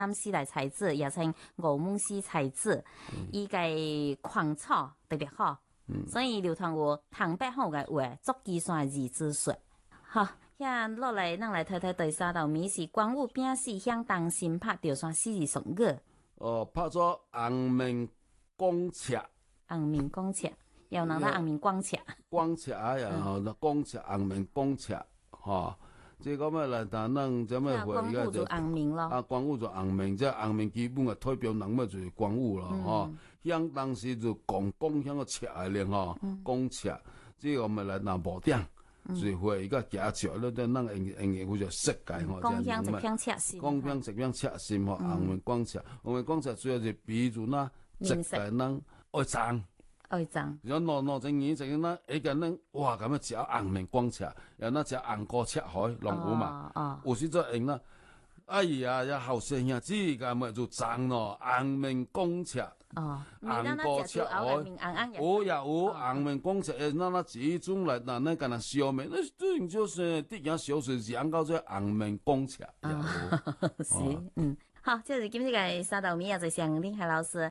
南西來材質，也稱鵝木絲材質，伊個狂草特別好，所以流傳有唐伯虎嘅話，足基山二之說。好，遐落來，咱來睇睇第三道謎是光武餅是響當新拍條線四字雙語。 拍咗紅面公尺， 紅面公尺，又能得紅面光尺。 光尺啊，然後公尺紅面公尺，嚇。即係咁啊！嚟但咱怎麼會而家就紅面咯？ 啊，光武就紅面，即係紅面基本嘅代表人物就是光武啦，嗬。響當時就講響個尺嚟咧，嗬，公尺。即係我咪嚟南部頂，就會而家夾住咧，都咱用會就設計嗬。 光響直片尺線， 光響直片尺線嗬，紅面光尺，紅面光尺主要就比如嗱，直嘅咱愛爭。 愛爭， 如果攞正嘢正啦，一個人哇咁樣食紅面光尺，又嗱食紅過赤海龍虎嘛，有時就用啦。哎呀，有後生呀，自家咪就爭咯，紅面光尺，紅過赤海，有呀有紅面光尺，嗱這種嚟，嗱咁樣燒面，那最就是啲人小時講到這紅面光尺。 是，好，這是今日嘅三道謎啊，就向林海老師。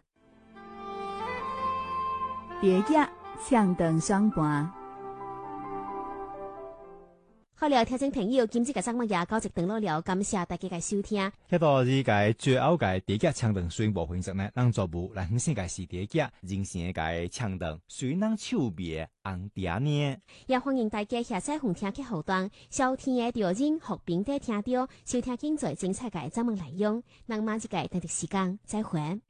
蝶仔唱斷雙盤， 好了，聽眾朋友，今次嘅節目也到一段落了，感謝大家嘅收聽。 喺度呢個最後嘅蝶仔唱斷雙部分節呢，讓作務來分享嘅是蝶仔人生嘅唱斷，雖然手別紅蝶呢， 也歡迎大家下載紅聽嘅後端，收聽嘅調音學並得聽到，收聽更多精彩嘅節目內容。那麼一個特定時間再會。